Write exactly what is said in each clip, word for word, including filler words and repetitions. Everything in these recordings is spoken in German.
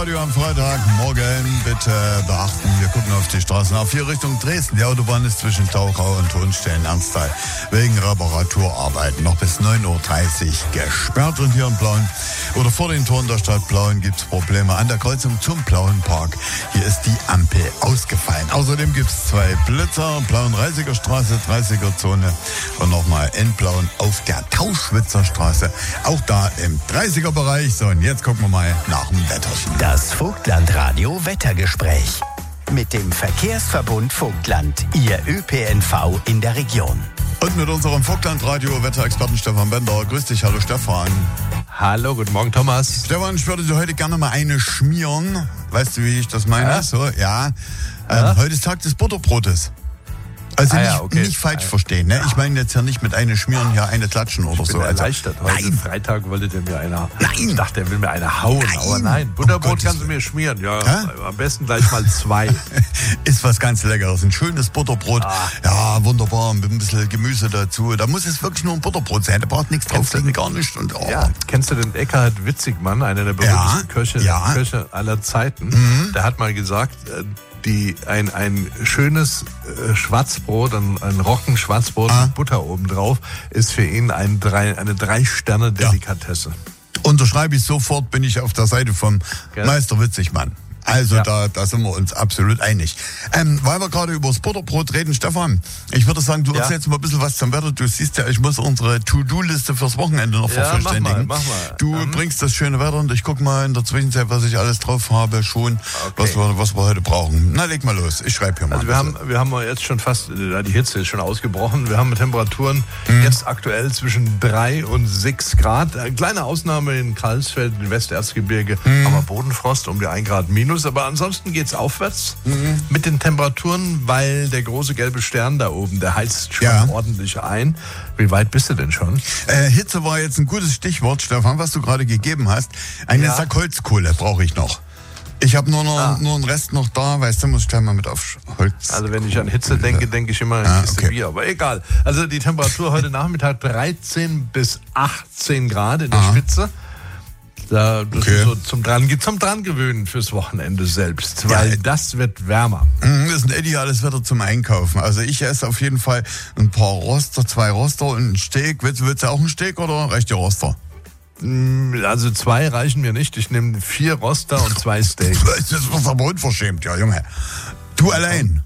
Radio am Freitagmorgen. Bitte beachten, wir gucken auf die Straßen auf hier Richtung Dresden. Die Autobahn ist zwischen Tauchau und Hohenstein-Ernsthal wegen Reparaturarbeiten noch bis neun Uhr dreißig gesperrt. Und hier im Blauen oder vor den Toren der Stadt Blauen gibt es Probleme an der Kreuzung zum Blauen Park. Hier ist die Ampel ausgefallen. Außerdem gibt es zwei Blitzer, Blauen dreißiger Straße, dreißiger Zone und nochmal in Blauen auf der Tauschwitzer Straße. Auch da im dreißiger Bereich. So, und jetzt gucken wir mal nach dem Wetterchen. Das Vogtland-Radio Wettergespräch mit dem Verkehrsverbund Vogtland, Ihr Ö P N V in der Region. Und mit unserem Vogtland-Radio Wetterexperten Stefan Bender. Grüß dich, hallo Stefan. Hallo, guten Morgen Thomas. Stefan, ich würde dir heute gerne mal eine schmieren. Weißt du, wie ich das meine? Ja. So, ja. Ja. Ähm, heute ist Tag des Butterbrotes. Also Ah nicht, ja, okay. nicht falsch verstehen, ne? Ich meine jetzt ja nicht mit eine schmieren, ja eine klatschen oder Ich bin so. Also, erleichtert. Heute nein, Freitag wollte der mir einer. Nein. Ich dachte, er will mir eine hauen. Nein. Aber nein, Um Butterbrot Gottes kannst du Willen. mir schmieren. Ja, Hä? am besten gleich mal zwei. ist was ganz Leckeres. Ein schönes Butterbrot. Ah. Ja, wunderbar. Mit ein bisschen Gemüse dazu. Da muss es wirklich nur ein Butterbrot sein. Da braucht nichts Kennst du drauflegen, den- gar nicht. Und, oh. Ja, kennst du den Eckhard Witzigmann, einer der berühmtesten Ja, Köche, ja. Köche aller Zeiten? Mhm. Der hat mal gesagt, äh, die, ein, ein schönes äh, Schwarzbrot, ein, ein Roggenschwarzbrot Ah. mit Butter obendrauf, ist für ihn ein drei, eine Drei-Sterne-Delikatesse. Unterschreibe ich sofort, bin ich auf der Seite vom Gell? Meister Witzigmann. Also Ja. da, da sind wir uns absolut einig. Ähm, weil wir gerade über das Butterbrot reden, Stefan, ich würde sagen, du Ja. erzählst mal ein bisschen was zum Wetter. Du siehst ja, ich muss unsere To-Do-Liste fürs Wochenende noch Ja, vervollständigen. mach mal, mach mal. Du Mhm. bringst das schöne Wetter und ich guck mal in der Zwischenzeit, was ich alles drauf habe, schon, Okay. was, wir, was wir heute brauchen. Na, leg mal los, ich schreibe hier mal. Also wir ein haben, bisschen. wir haben jetzt schon fast, äh, die Hitze ist schon ausgebrochen. Wir haben Temperaturen jetzt aktuell zwischen drei und sechs Grad. Eine kleine Ausnahme in Karlsfeld, im Westerzgebirge, haben wir Bodenfrost um die ein Grad minus. Aber ansonsten geht's aufwärts mit den Temperaturen, weil der große gelbe Stern da oben, der heizt schon Ja. ordentlich ein. Wie weit bist du denn schon? Äh, Hitze war jetzt ein gutes Stichwort, Stefan, was du gerade gegeben hast. Eine Ja. Sack Holzkohle brauche ich noch. Ich habe nur, noch, Ah. nur einen Rest noch da, weißt du, muss ich gleich mal mit auf Holz. Also wenn ich an Hitze denke, denke ich immer an Ah, eine Kiste okay. Bier. Aber egal. Also die Temperatur heute Nachmittag dreizehn bis achtzehn Grad in der Ah. Spitze. Da, das Okay. ist so zum dran, zum dran gewöhnen fürs Wochenende selbst, weil Ja. das wird wärmer. Mhm, das ist ein ideales Wetter zum Einkaufen. Also ich esse auf jeden Fall ein paar Roster, zwei Roster und ein Steak. Willst, willst du auch ein Steak oder reicht dir Roster? Also zwei reichen mir nicht. Ich nehme vier Roster und zwei Steaks. Das ist aber unverschämt, ja, Junge. Du allein.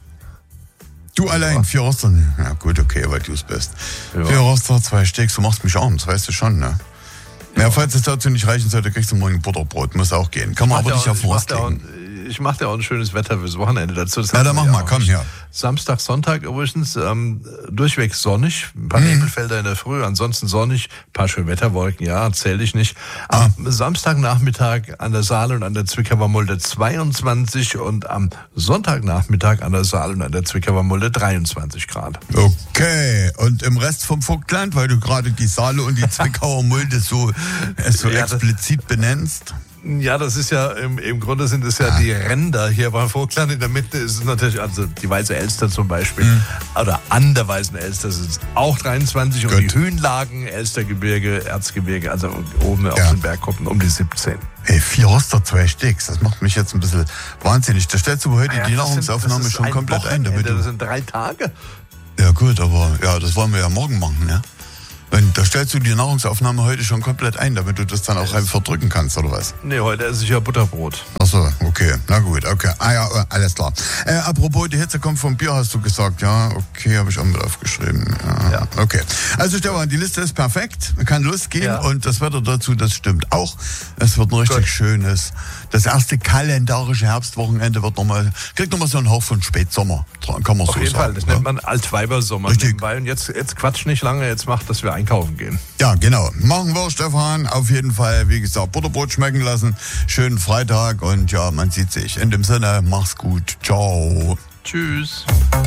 Du allein, vier Roster. Ja gut, okay, weil du es bist. Ja. Vier Roster, zwei Steaks, du machst mich arm, das weißt du schon, ne? Ja, falls es dazu nicht reichen sollte, kriegst du morgen Butterbrot. Muss auch gehen. Kann man aber nicht auf den Rost legen. Ich mache dir auch ein schönes Wetter fürs Wochenende dazu. Das Ja, hatten dann wir mach mal, auch komm nicht. her. Samstag, Sonntag übrigens ähm, durchweg sonnig, ein paar Mhm. Nebelfelder in der Früh, ansonsten sonnig, ein paar schöne Wetterwolken, ja, zähle ich nicht. Ah. Am Samstagnachmittag an der Saale und an der Zwickauer Mulde zweiundzwanzig und am Sonntagnachmittag an der Saale und an der Zwickauer Mulde dreiundzwanzig Grad. Okay, und im Rest vom Vogtland, weil du gerade die Saale und die Zwickauer Mulde so, äh, so Ja, das- explizit benennst. Ja, das ist ja, im, im Grunde sind es ja die Ränder hier beim Vogtland. In der Mitte ist es natürlich, also die Weiße Elster zum Beispiel, oder an der Weißen Elster sind es auch dreiundzwanzig und Gut. die Höhenlagen, Elstergebirge, Erzgebirge, also oben auf Ja. den Bergkuppen um die siebzehn. Ey, vier Roster, zwei Steaks, das macht mich jetzt ein bisschen wahnsinnig. Da stellst du heute Ja, die das sind- Nahrungsaufnahme das ist schon ein komplett ein. Damit Wochenende, du, das sind drei Tage. ja gut, aber ja, das wollen wir ja morgen machen, ja? Und da stellst du die Nahrungsaufnahme heute schon komplett ein, damit du das dann auch einfach verdrücken kannst, oder was? Nee, heute esse ich ja Butterbrot. Ach so, okay, na gut, okay. Ah ja, äh, alles klar. Äh, apropos, die Hitze kommt vom Bier, hast du gesagt. Ja, okay, habe ich auch mit aufgeschrieben. Ja, Ja. Okay. Also Stefan, die Liste ist perfekt, kann losgehen Ja. und das Wetter dazu, das stimmt auch. Es wird ein richtig Gut. schönes, das erste kalendarische Herbstwochenende wird nochmal, kriegt nochmal so einen Hauch von Spätsommer, kann man Auf so jeden sagen. Fall, das ja? nennt man Altweibersommer Richtig. nebenbei. Und jetzt, jetzt quatsch nicht lange, jetzt macht, dass wir einkaufen gehen. Ja, genau. Machen wir, Stefan. Auf jeden Fall, wie gesagt, Butterbrot schmecken lassen. Schönen Freitag und ja, man sieht sich. In dem Sinne, mach's gut. Ciao. Tschüss.